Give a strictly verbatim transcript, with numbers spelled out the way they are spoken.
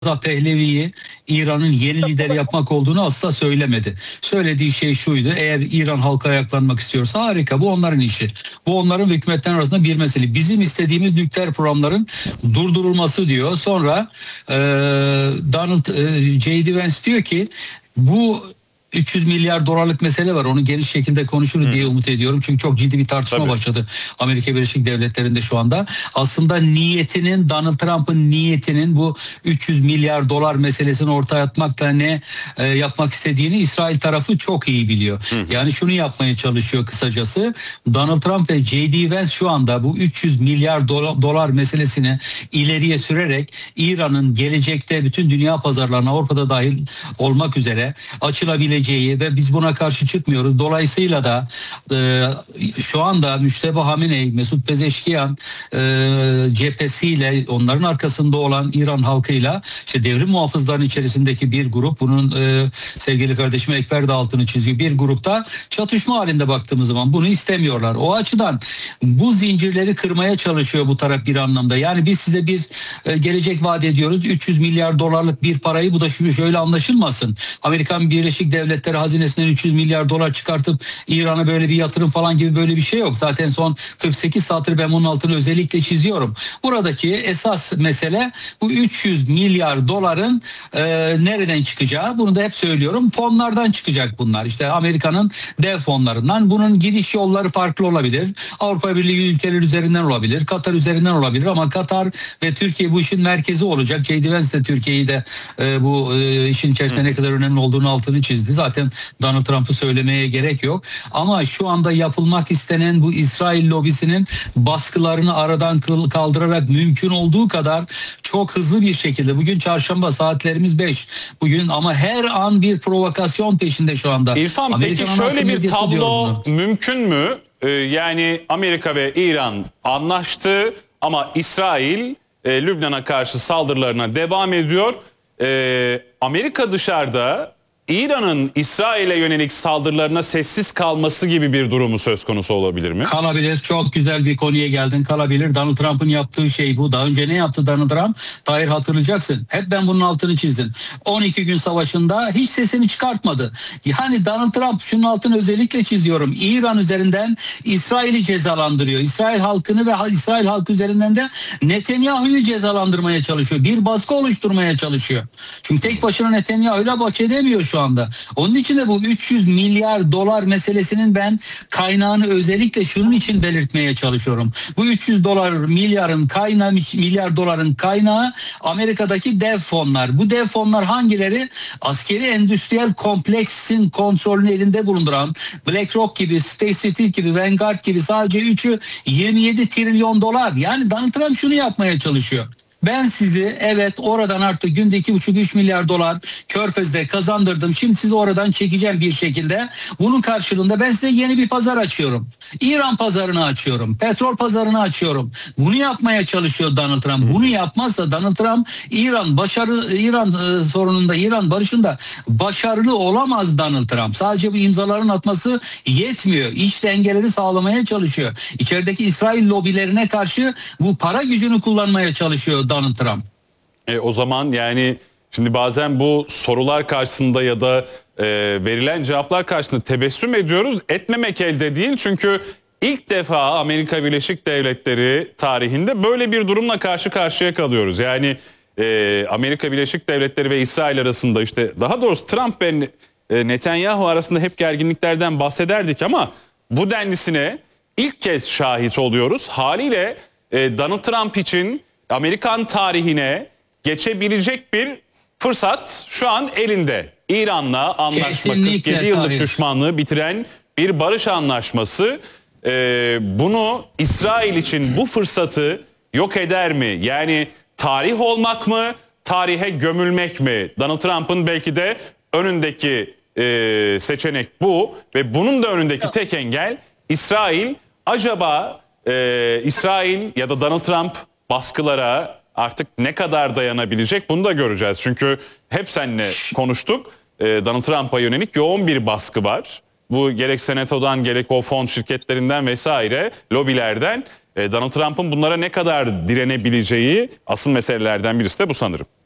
Rıza Pehlevi'yi İran'ın yeni lideri yapmak olduğunu asla söylemedi. Söylediği şey şuydu: eğer İran halka ayaklanmak istiyorsa harika, bu onların işi. Bu onların ve hükümetler arasında bir mesele. Bizim istediğimiz nükleer programların durdurulması diyor. Sonra e, Donald e, J D Vance diyor ki bu üç yüz milyar dolarlık mesele var. Onu geniş şekilde konuşuruz hmm. diye umut ediyorum. Çünkü çok ciddi bir tartışma Tabii. başladı Amerika Birleşik Devletleri'nde şu anda. Aslında niyetinin, Donald Trump'ın niyetinin bu üç yüz milyar dolar meselesini ortaya atmakla ne e, yapmak istediğini İsrail tarafı çok iyi biliyor. Hmm. Yani şunu yapmaya çalışıyor kısacası. Donald Trump ve J D Vance şu anda bu üç yüz milyar dolar meselesini ileriye sürerek İran'ın gelecekte bütün dünya pazarlarına, Avrupa'da dahil olmak üzere açılabilecek ve biz buna karşı çıkmıyoruz. Dolayısıyla da e, şu anda Müşteba Hamenei, Mesut Pezeşkiyan e, cephesiyle, onların arkasında olan İran halkıyla, işte devrim muhafızlarının içerisindeki bir grup, bunun e, sevgili kardeşim Ekber de altını çiziyor, bir grupta çatışma halinde baktığımız zaman bunu istemiyorlar. O açıdan bu zincirleri kırmaya çalışıyor bu taraf bir anlamda. Yani biz size bir e, gelecek vaat ediyoruz. üç yüz milyar dolarlık bir parayı, bu da şöyle anlaşılmasın. Amerikan Birleşik Devletleri Devletleri hazinesinden üç yüz milyar dolar çıkartıp İran'a böyle bir yatırım falan gibi böyle bir şey yok. Zaten son kırk sekiz saattir ben bunun altını özellikle çiziyorum. Buradaki esas mesele bu üç yüz milyar doların e, nereden çıkacağı. Bunu da hep söylüyorum. Fonlardan çıkacak bunlar. İşte Amerika'nın dev fonlarından. Bunun gidiş yolları farklı olabilir. Avrupa Birliği ülkeleri üzerinden olabilir. Katar üzerinden olabilir ama Katar ve Türkiye bu işin merkezi olacak. J D Vance de Türkiye'yi de e, bu e, işin içerisinde ne kadar önemli olduğunu altını çizdi. Zaten Donald Trump'ı söylemeye gerek yok. Ama şu anda yapılmak istenen bu İsrail lobisinin baskılarını aradan kaldırarak mümkün olduğu kadar çok hızlı bir şekilde, bugün çarşamba, saatlerimiz beş bugün, ama her an bir provokasyon peşinde şu anda. İrfan, peki şöyle bir tablo mümkün mü? Ee, yani Amerika ve İran anlaştı ama İsrail e, Lübnan'a karşı saldırılarına devam ediyor. Ee, Amerika dışarıda İran'ın İsrail'e yönelik saldırılarına sessiz kalması gibi bir durumu söz konusu olabilir mi? Kalabilir. Çok güzel bir konuya geldin. Kalabilir. Donald Trump'ın yaptığı şey bu. Daha önce ne yaptı Donald Trump? Tahir, hatırlayacaksın. Hep ben bunun altını çizdim. on iki gün savaşında hiç sesini çıkartmadı. Yani Donald Trump, şunun altını özellikle çiziyorum, İran üzerinden İsrail'i cezalandırıyor. İsrail halkını ve İsrail halkı üzerinden de Netanyahu'yu cezalandırmaya çalışıyor. Bir baskı oluşturmaya çalışıyor. Çünkü tek başına Netanyahu'yla baş edemiyor şu anda. Onun için de bu üç yüz milyar dolar meselesinin ben kaynağını özellikle şunun için belirtmeye çalışıyorum. Bu üç yüz dolar milyarın kaynağı, milyar doların kaynağı Amerika'daki dev fonlar. Bu dev fonlar hangileri? Askeri endüstriyel kompleksin kontrolünü elinde bulunduran BlackRock gibi, State Street gibi, Vanguard gibi, sadece üçü yirmi yedi trilyon dolar. Yani Donald Trump şunu yapmaya çalışıyor: ben sizi, evet, oradan artık günde iki buçuk üç milyar dolar Körfez'de kazandırdım. Şimdi sizi oradan çekeceğim bir şekilde. Bunun karşılığında ben size yeni bir pazar açıyorum. İran pazarını açıyorum. Petrol pazarını açıyorum. Bunu yapmaya çalışıyor Donald Trump. Bunu yapmazsa Donald Trump İran başarı İran e, sorununda, İran barışında başarılı olamaz Donald Trump. Sadece bu imzaların atması yetmiyor. İç dengeleri sağlamaya çalışıyor. İçerideki İsrail lobilerine karşı bu para gücünü kullanmaya çalışıyor Donald Trump. E, o zaman yani şimdi bazen bu sorular karşısında ya da e, verilen cevaplar karşısında tebessüm ediyoruz. Etmemek elde değil, çünkü ilk defa Amerika Birleşik Devletleri tarihinde böyle bir durumla karşı karşıya kalıyoruz. Yani e, Amerika Birleşik Devletleri ve İsrail arasında, işte daha doğrusu Trump ve e, Netanyahu arasında hep gerginliklerden bahsederdik ama bu denlisine ilk kez şahit oluyoruz. Haliyle e, Donald Trump için Amerikan tarihine geçebilecek bir fırsat şu an elinde. İran'la anlaşma, kırk yedi yıllık tarih. düşmanlığı bitiren bir barış anlaşması. Ee, bunu İsrail için bu fırsatı yok eder mi? Yani tarih olmak mı, tarihe gömülmek mi? Donald Trump'ın belki de önündeki e, seçenek bu ve bunun da önündeki tek engel İsrail. Acaba e, İsrail ya da Donald Trump baskılara artık ne kadar dayanabilecek, bunu da göreceğiz. Çünkü hep seninle konuştuk. Ee, Donald Trump'a yönelik yoğun bir baskı var. Bu gerek Senato'dan, gerek o fon şirketlerinden vesaire, lobilerden. Ee, Donald Trump'ın bunlara ne kadar direnebileceği asıl meselelerden birisi de bu sanırım.